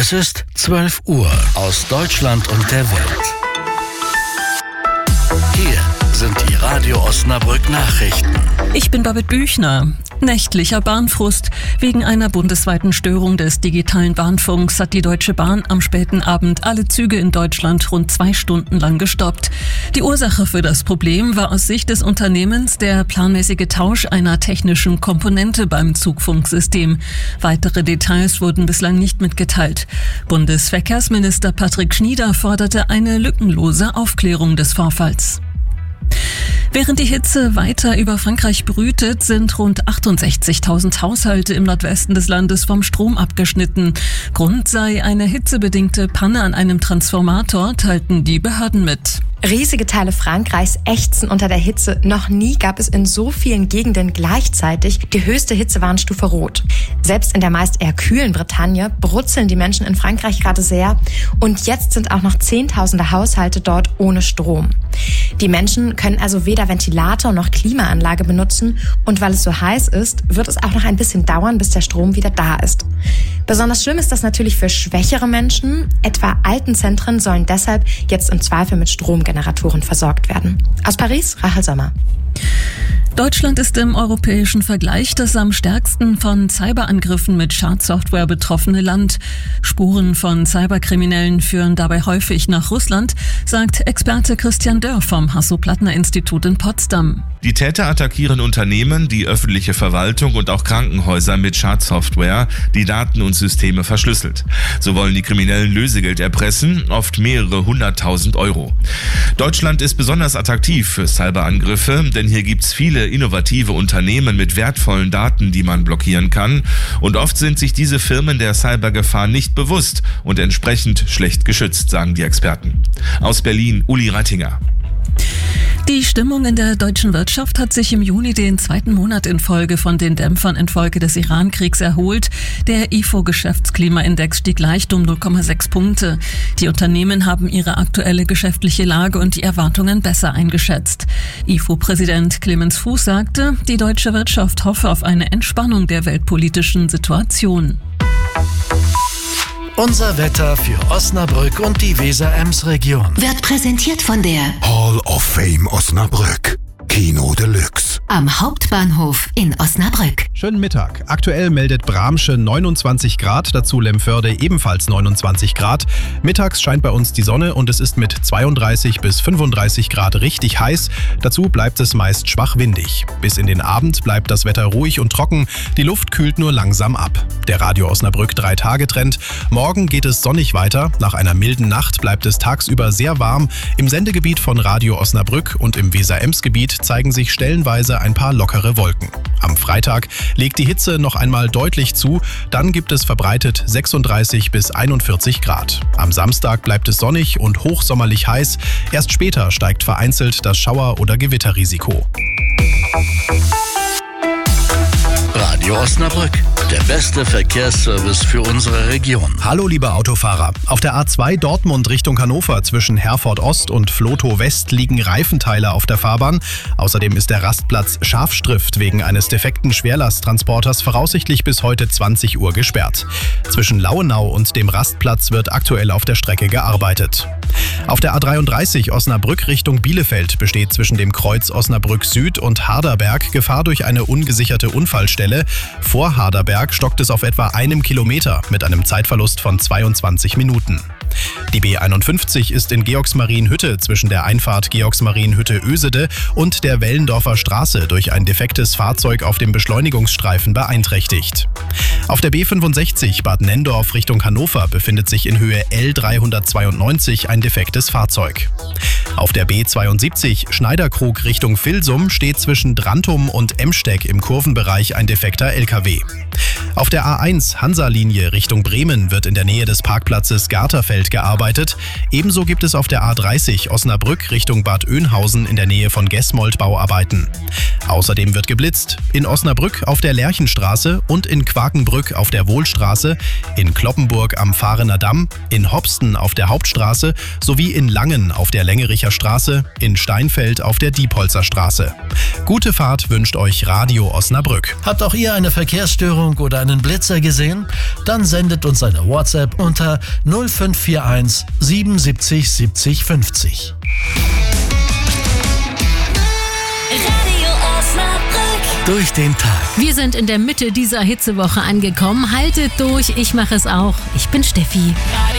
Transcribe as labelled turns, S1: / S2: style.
S1: Es ist 12 Uhr aus Deutschland und der Welt. Hier sind die Radio Osnabrück Nachrichten.
S2: Ich bin Babette Büchner. Nächtlicher Bahnfrust. Wegen einer bundesweiten Störung des digitalen Bahnfunks hat die Deutsche Bahn am späten Abend alle Züge in Deutschland rund 2 Stunden lang gestoppt. Die Ursache für das Problem war aus Sicht des Unternehmens der planmäßige Tausch einer technischen Komponente beim Zugfunksystem. Weitere Details wurden bislang nicht mitgeteilt. Bundesverkehrsminister Patrick Schnieder forderte eine lückenlose Aufklärung des Vorfalls. Während die Hitze weiter über Frankreich brütet, sind rund 68.000 Haushalte im Nordwesten des Landes vom Strom abgeschnitten. Grund sei eine hitzebedingte Panne an einem Transformator, teilten die Behörden mit.
S3: Riesige Teile Frankreichs ächzen unter der Hitze. Noch nie gab es in so vielen Gegenden gleichzeitig die höchste Hitzewarnstufe Rot. Selbst in der meist eher kühlen Bretagne brutzeln die Menschen in Frankreich gerade sehr. Und jetzt sind auch noch Zehntausende Haushalte dort ohne Strom. Die Menschen können also weder Ventilator noch Klimaanlage benutzen. Und weil es so heiß ist, wird es auch noch ein bisschen dauern, bis der Strom wieder da ist. Besonders schlimm ist das natürlich für schwächere Menschen. Etwa Altenzentren sollen deshalb jetzt im Zweifel mit Stromgeneratoren versorgt werden. Aus Paris, Rachel Sommer.
S2: Deutschland ist im europäischen Vergleich das am stärksten von Cyberangriffen mit Schadsoftware betroffene Land. Spuren von Cyberkriminellen führen dabei häufig nach Russland, sagt Experte Christian Dörr vom Hasso-Plattner-Institut in Potsdam.
S4: Die Täter attackieren Unternehmen, die öffentliche Verwaltung und auch Krankenhäuser mit Schadsoftware, die Daten und Systeme verschlüsselt. So wollen die Kriminellen Lösegeld erpressen, oft mehrere 100.000 Euro. Deutschland ist besonders attraktiv für Cyberangriffe, denn hier gibt's viele innovative Unternehmen mit wertvollen Daten, die man blockieren kann. Und oft sind sich diese Firmen der Cybergefahr nicht bewusst und entsprechend schlecht geschützt, sagen die Experten. Aus Berlin, Uli Rattinger.
S2: Die Stimmung in der deutschen Wirtschaft hat sich im Juni den 2. Monat in Folge von den Dämpfern infolge des Iran-Kriegs erholt. Der IFO-Geschäftsklimaindex stieg leicht um 0,6 Punkte. Die Unternehmen haben ihre aktuelle geschäftliche Lage und die Erwartungen besser eingeschätzt. IFO-Präsident Clemens Fuß sagte, die deutsche Wirtschaft hoffe auf eine Entspannung der weltpolitischen Situation.
S1: Unser Wetter für Osnabrück und die Weser-Ems-Region
S5: Wird präsentiert von der
S6: Hall of Fame Osnabrück. Kino Deluxe.
S5: am Hauptbahnhof in Osnabrück.
S7: Schönen Mittag. Aktuell meldet Bramsche 29 Grad, dazu Lemförde ebenfalls 29 Grad. Mittags scheint bei uns die Sonne und es ist mit 32 bis 35 Grad richtig heiß. Dazu bleibt es meist schwach windig. Bis in den Abend bleibt das Wetter ruhig und trocken. Die Luft kühlt nur langsam ab. Der Radio Osnabrück 3-Tage-Trend. Morgen geht es sonnig weiter. Nach einer milden Nacht bleibt es tagsüber sehr warm. Im Sendegebiet von Radio Osnabrück und im Weser-Ems-Gebiet zeigen sich stellenweise ein paar lockere Wolken. Am Freitag legt die Hitze noch einmal deutlich zu. Dann gibt es verbreitet 36 bis 41 Grad. Am Samstag bleibt es sonnig und hochsommerlich heiß. Erst später steigt vereinzelt das Schauer- oder Gewitterrisiko.
S1: Radio Osnabrück, der beste Verkehrsservice für unsere Region.
S7: Hallo liebe Autofahrer. Auf der A2 Dortmund Richtung Hannover zwischen Herford Ost und Vlotho West liegen Reifenteile auf der Fahrbahn. Außerdem ist der Rastplatz Schafstrift wegen eines defekten Schwerlasttransporters voraussichtlich bis heute 20 Uhr gesperrt. Zwischen Lauenau und dem Rastplatz wird aktuell auf der Strecke gearbeitet. Auf der A33 Osnabrück Richtung Bielefeld besteht zwischen dem Kreuz Osnabrück Süd und Harderberg Gefahr durch eine ungesicherte Unfallstelle. Vor Harderberg stockt es auf etwa 1 Kilometer mit einem Zeitverlust von 22 Minuten. Die B51 ist in Georgsmarienhütte zwischen der Einfahrt Georgsmarienhütte-Ösede und der Wellendorfer Straße durch ein defektes Fahrzeug auf dem Beschleunigungsstreifen beeinträchtigt. Auf der B65 Bad Nenndorf Richtung Hannover befindet sich in Höhe L392 ein defektes Fahrzeug. Auf der B72 Schneiderkrug Richtung Vilsum steht zwischen Drantum und Emsteck im Kurvenbereich ein defekter LKW. Auf der A1 Hansa-Linie Richtung Bremen wird in der Nähe des Parkplatzes Garterfeld gearbeitet. Ebenso gibt es auf der A30 Osnabrück Richtung Bad Oeynhausen in der Nähe von Gesmold Bauarbeiten. Außerdem wird geblitzt in Osnabrück auf der Lerchenstraße und in Quakenbrück auf der Wohlstraße, in Kloppenburg am Fahrener Damm, in Hopsten auf der Hauptstraße sowie in Langen auf der Längericher Straße, in Steinfeld auf der Diepholzer Straße. Gute Fahrt wünscht euch Radio Osnabrück.
S1: Habt auch ihr eine Verkehrsstörung oder
S8: einen Blitzer gesehen? Dann sendet uns eine WhatsApp unter 0541 77 70 50.
S9: Radio Osnabrück.
S8: Durch den Tag.
S10: Wir sind in der Mitte dieser Hitzewoche angekommen. Haltet durch, ich mache es auch. Ich bin Steffi.
S9: Radio